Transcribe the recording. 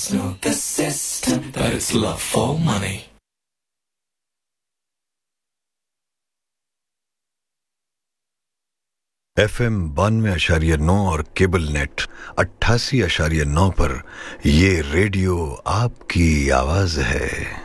snooker system, but it's love for money. FM 92.9 और cable net 88.9 पर ये radio आपकी आवाज है।